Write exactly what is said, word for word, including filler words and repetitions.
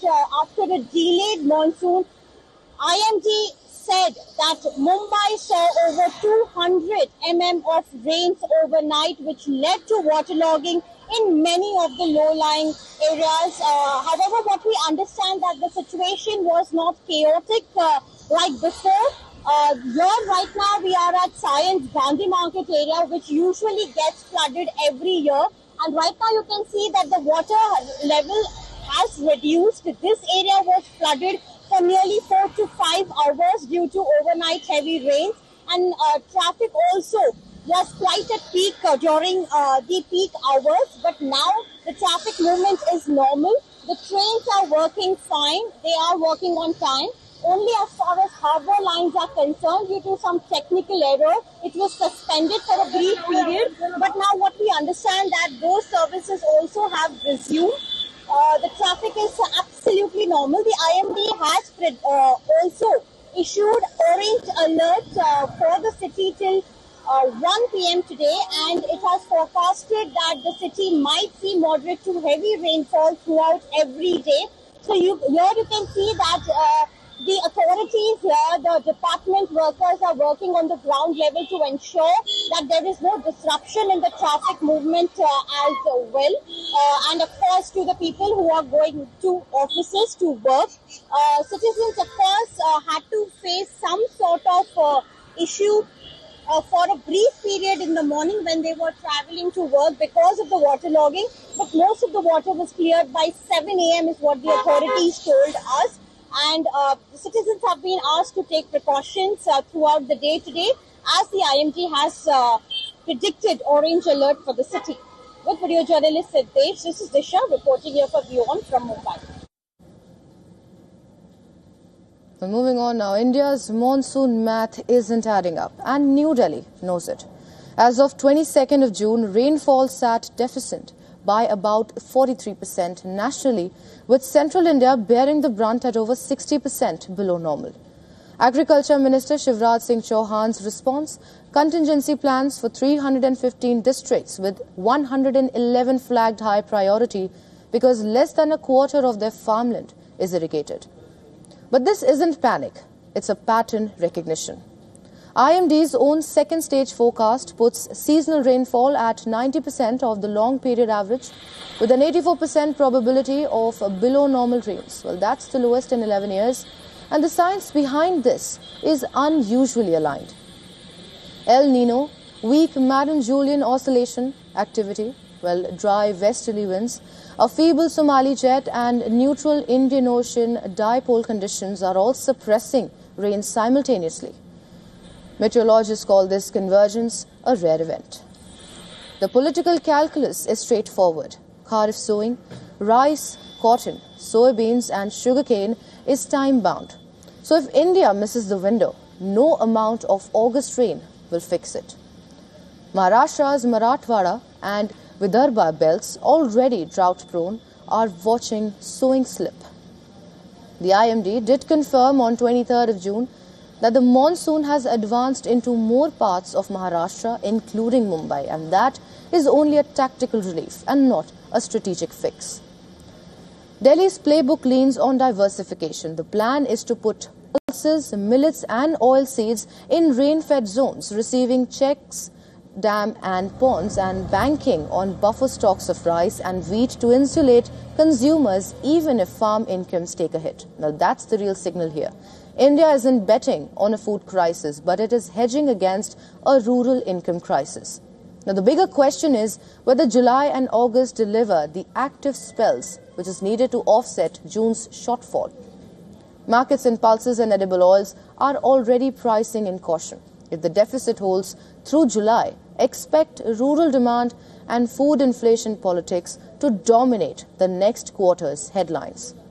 uh, after a delayed monsoon, I M D said that Mumbai saw over two hundred millimeters of rains overnight, which led to waterlogging in many of the low-lying areas. Uh, however, what we understand that the situation was not chaotic uh, like before. Uh, here right now we are at Science Gandhi Market area, which usually gets flooded every year. And right now you can see that the water level has reduced. This area was flooded for nearly four to five hours due to overnight heavy rains. And uh, traffic also was quite at peak uh, during uh, the peak hours. But now the traffic movement is normal. The trains are working fine. They are working on time. Only as far as harbour lines are concerned, due to some technical error, it was suspended for a brief period. But now what we understand that those services also have resumed. Uh, the traffic is absolutely normal. The I M D has uh, also issued orange alert uh, for the city till uh, one p m today, and it has forecasted that the city might see moderate to heavy rainfall throughout every day. So you, here you can see that uh, the authorities here, the department workers are working on the ground level to ensure that there is no disruption in the traffic movement uh, as well. Uh, and of course, to the people who are going to offices to work, uh, citizens of course uh, had to face some sort of uh, issue uh, for a brief period in the morning when they were traveling to work because of the waterlogging. But most of the water was cleared by seven a m is what the authorities told us. And uh, citizens have been asked to take precautions uh, throughout the day today, as the I M D has uh, predicted orange alert for the city. With video journalist Siddesh, this is Disha reporting here for WION from Mumbai. Well, moving on now, India's monsoon math isn't adding up, and New Delhi knows it. As of twenty-second of June, rainfall sat deficient by about forty-three percent nationally, with central India bearing the brunt at over sixty percent below normal. Agriculture Minister Shivraj Singh Chauhan's response: contingency plans for three hundred fifteen districts with one hundred eleven flagged high priority because less than a quarter of their farmland is irrigated. But this isn't panic, it's a pattern recognition. I M D's own second stage forecast puts seasonal rainfall at ninety percent of the long period average, with an eighty-four percent probability of below normal rains. Well, that's the lowest in eleven years, and the science behind this is unusually aligned. El Nino, weak Madden-Julian oscillation activity, well, dry westerly winds, a feeble Somali jet and neutral Indian Ocean dipole conditions are all suppressing rain simultaneously. Meteorologists call this convergence a rare event. The political calculus is straightforward. Kharif sowing, rice, cotton, soybeans and sugarcane is time-bound. So if India misses the window, no amount of August rain will fix it. Maharashtra's Marathwada and Vidarbha belts, already drought-prone, are watching sowing slip. The I M D did confirm on twenty-third of June that the monsoon has advanced into more parts of Maharashtra, including Mumbai, and that is only a tactical relief and not a strategic fix. Delhi's playbook leans on diversification. The plan is to put pulses, millets and oilseeds in rain-fed zones, receiving checks, dam and ponds, and banking on buffer stocks of rice and wheat to insulate consumers even if farm incomes take a hit. Now that's the real signal here. India isn't betting on a food crisis, but it is hedging against a rural income crisis. Now the bigger question is whether July and August deliver the active spells which is needed to offset June's shortfall. Markets in pulses and edible oils are already pricing in caution. If the deficit holds through July, expect rural demand and food inflation politics to dominate the next quarter's headlines.